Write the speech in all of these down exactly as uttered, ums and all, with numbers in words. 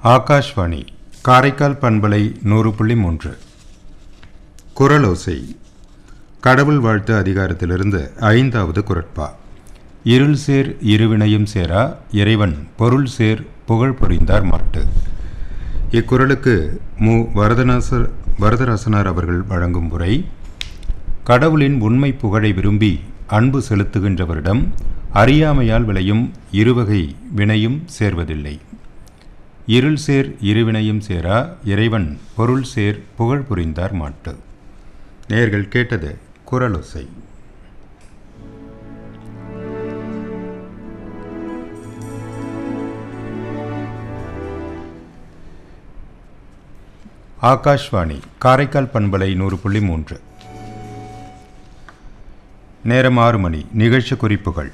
ஆகாஷ்வாணி காரைக்கால் பண்பலை நூறு புள்ளி மூன்று. குரலோசை கடவுள் வாழ்த்து அதிகாரத்திலிருந்து ஐந்தாவது குரட்பா. இருள் சேர் இருவினையும் சேரா இறைவன் பொருள் சேர் புகழ் புரிந்தார் மாட்டு. இக்குறளுக்கு மு வரதநாசர் வரதராசனார் அவர்கள் வழங்கும் உரை. கடவுளின் உண்மை புகழை விரும்பி அன்பு செலுத்துகின்றவரிடம் அறியாமையால் விளையும் இருவகை வினையும் சேர்வதில்லை. இருள் சேர் இருவினையும் சேரா இறைவன் பொருள் சேர் புகழ் புரிந்தார் மாட்டு. நேயர்கள் கேட்டது குரலோசை. ஆகாஷ்வாணி காரைக்கால் பண்பலை நூறு புள்ளி மூன்று. நேரம் ஆறு மணி. நிகழ்ச்சி குறிப்புகள்.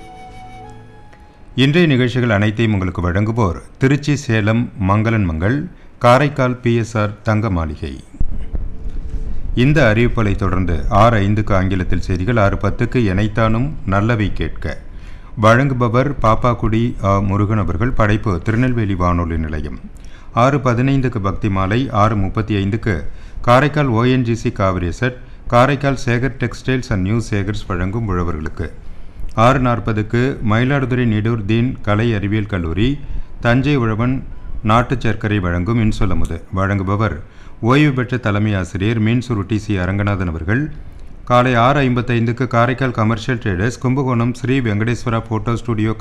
இன்றைய நிகழ்ச்சிகள் அனைத்தையும் உங்களுக்கு வழங்குவோர் திருச்சி சேலம் மங்களன் மங்கள், காரைக்கால் பிஎஸ்ஆர் தங்க மாளிகை. இந்த அறிவிப்பலை தொடர்ந்து ஆறு ஐந்துக்கு ஆங்கிலத்தில் செய்திகள், ஆறு பத்துக்கு எனைத்தானும் நல்லவை கேட்க வழங்குபவர் பாப்பாக்குடி ஆ முருகன் அவர்கள். படைப்பு திருநெல்வேலி வானொலி நிலையம். ஆறு பதினைந்துக்கு பக்தி மாலை, ஆறு முப்பத்தி ஐந்துக்கு Karaikal ONGC Kaveri set, Karaikal Sekar textiles and new Sekar's வழங்கும் உழவர்களுக்கு. ஆறு நாற்பதுக்கு மயிலாடுதுறை நீடூர் தீன் கலை அறிவியல் கல்லூரி தஞ்சை உழவன் நாட்டு சர்க்கரை வழங்கும் இன்சொல்லமுது. வழங்குபவர் ஓய்வு பெற்ற தலைமை ஆசிரியர் மீன் சுருட்டி சி அரங்கநாதன் அவர்கள். காலை ஆறு ஐம்பத்தைந்துக்கு Karaikal commercial traders Kumbakonam Sri Venkateswara photo studio